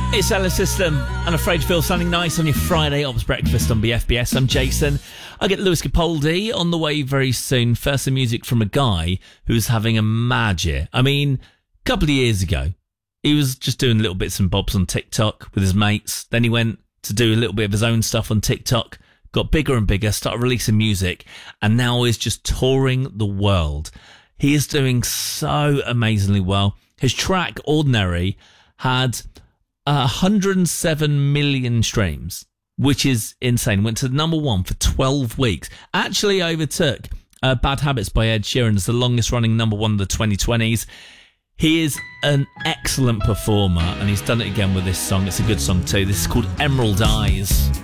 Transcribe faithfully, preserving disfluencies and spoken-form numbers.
It's Ella System and Afraid to Feel Something Nice on your Friday Ops Breakfast on B F B S. I'm Jason. I get Lewis Capaldi on the way very soon. First, some music from a guy who's having a mad year. I mean, a couple of years ago, he was just doing little bits and bobs on TikTok with his mates. Then he went to do a little bit of his own stuff on TikTok, got bigger and bigger, started releasing music, and now is just touring the world. He is doing so amazingly well. His track, Ordinary, had one hundred seven million streams, which is insane. Went to number one for twelve weeks. Actually overtook uh, Bad Habits by Ed Sheeran as the longest running number one of the twenty twenties. He is an excellent performer, and he's done it again with this song. It's a good song too. This is called Emerald Eyes.